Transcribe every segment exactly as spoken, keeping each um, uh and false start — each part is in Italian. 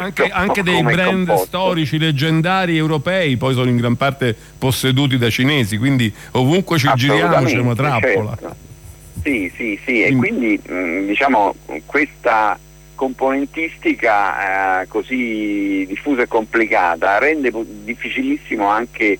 anche, anche dei brand composto. Storici leggendari europei poi sono in gran parte posseduti da cinesi, quindi ovunque ci giriamo c'è una trappola. Certo. Sì, sì, sì, e quindi mh, diciamo questa componentistica eh, così diffusa e complicata rende difficilissimo anche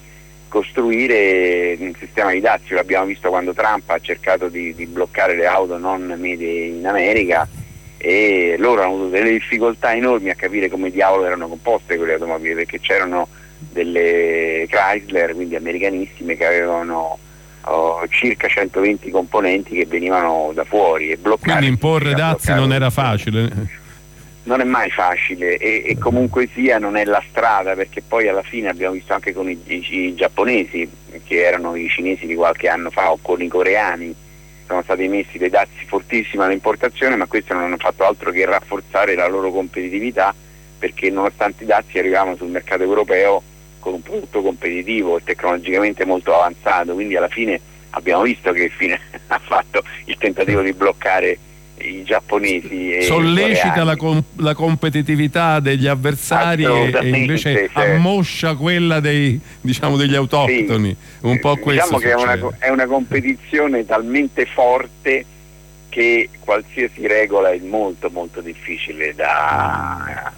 costruire un sistema di dazi. L'abbiamo visto quando Trump ha cercato di, di bloccare le auto non made in America, e loro hanno avuto delle difficoltà enormi a capire come diavolo erano composte quelle automobili, perché c'erano delle Chrysler, quindi americanissime, che avevano oh, circa centoventi componenti che venivano da fuori, e bloccare, quindi imporre dazi non era facile. Non è mai facile, e, e comunque sia non è la strada, perché poi alla fine abbiamo visto anche con i, i, i giapponesi, che erano i cinesi di qualche anno fa, o con i coreani, sono stati messi dei dazi fortissimi all'importazione, ma questi non hanno fatto altro che rafforzare la loro competitività, perché nonostante i dazi arrivavano sul mercato europeo con un prodotto competitivo e tecnologicamente molto avanzato. Quindi alla fine abbiamo visto che fine ha fatto il tentativo di bloccare i giapponesi e sollecita la, com- la competitività degli avversari e, e invece sì. ammoscia quella dei, diciamo, degli autoctoni, sì. un po' questo diciamo che è una, è una competizione talmente forte che qualsiasi regola è molto molto difficile da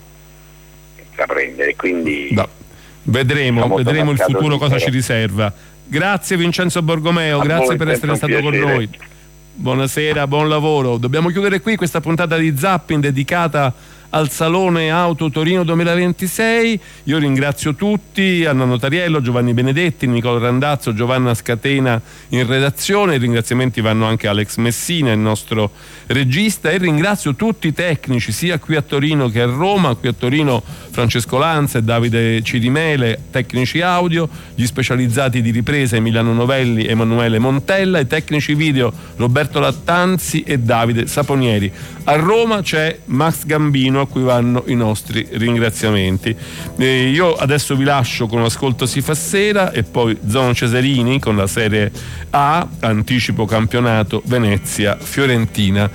intraprendere, quindi da. vedremo vedremo il futuro cosa ci riserva. Grazie Vincenzo Borgomeo, a grazie per essere stato piacere. con noi. Buonasera, buon lavoro. Dobbiamo chiudere qui questa puntata di Zapping dedicata al Salone Auto Torino duemilaventisei. Io ringrazio tutti, Anna Notariello, Giovanni Benedetti, Nicola Randazzo, Giovanna Scatena in redazione. I ringraziamenti vanno anche a Alex Messina, il nostro regista, e ringrazio tutti i tecnici sia qui a Torino che a Roma. Qui a Torino Francesco Lanza e Davide Cirimele, tecnici audio, gli specializzati di ripresa Emiliano Novelli, Emanuele Montella, i tecnici video Roberto Lattanzi e Davide Saponieri. A Roma c'è Max Gambino, a cui vanno i nostri ringraziamenti. E io adesso vi lascio con Ascolto si fa sera e poi Zono Cesarini con la Serie A, anticipo campionato Venezia-Fiorentina.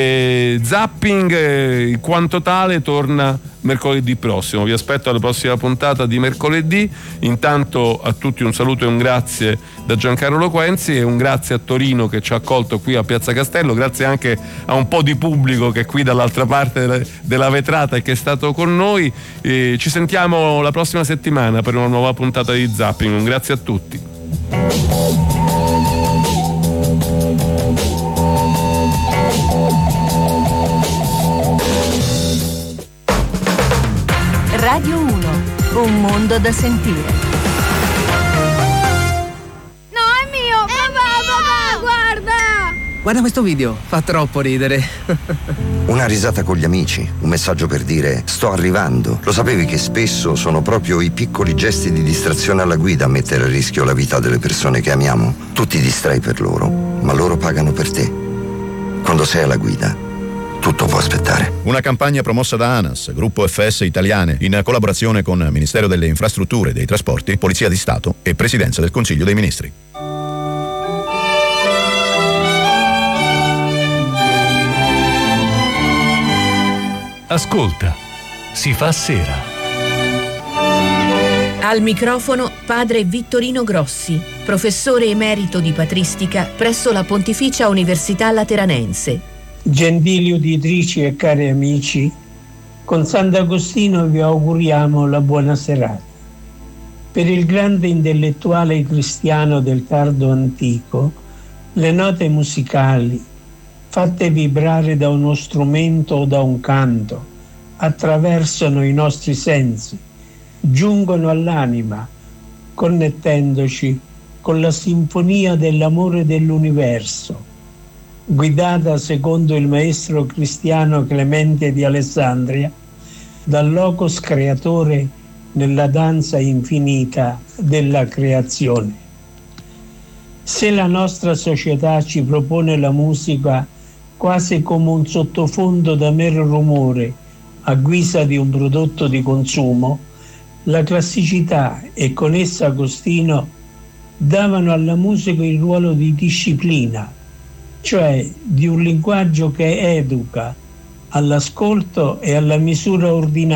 E Zapping eh, quanto tale torna mercoledì prossimo. Vi aspetto alla prossima puntata di mercoledì. Intanto a tutti un saluto e un grazie da Giancarlo Quenzi, e un grazie a Torino che ci ha accolto qui a Piazza Castello. Grazie anche a un po' di pubblico che è qui dall'altra parte della vetrata e che è stato con noi. E ci sentiamo la prossima settimana per una nuova puntata di Zapping. Un grazie a tutti. Radio uno, un mondo da sentire. No, è mio! È papà, guarda! Guarda questo video, fa troppo ridere. Una risata con gli amici, un messaggio per dire sto arrivando. Lo sapevi che spesso sono proprio i piccoli gesti di distrazione alla guida a mettere a rischio la vita delle persone che amiamo? Tu ti distrai per loro, ma loro pagano per te. Quando sei alla guida, tutto può aspettare. Una campagna promossa da ANAS, Gruppo F S Italiane, in collaborazione con Ministero delle Infrastrutture e dei Trasporti, Polizia di Stato e Presidenza del Consiglio dei Ministri. Ascolta, si fa sera. Al microfono padre Vittorino Grossi, professore emerito di patristica presso la Pontificia Università Lateranense. Gentili uditrici e cari amici, con Sant'Agostino vi auguriamo la buona serata. Per il grande intellettuale cristiano del tardo antico, le note musicali, fatte vibrare da uno strumento o da un canto, attraversano i nostri sensi, giungono all'anima, connettendoci con la sinfonia dell'amore dell'universo, guidata secondo il maestro cristiano Clemente di Alessandria dal logos creatore nella danza infinita della creazione. Se la nostra società ci propone la musica quasi come un sottofondo da mero rumore a guisa di un prodotto di consumo, la classicità e con essa Agostino davano alla musica il ruolo di disciplina, cioè di un linguaggio che educa all'ascolto e alla misura ordinaria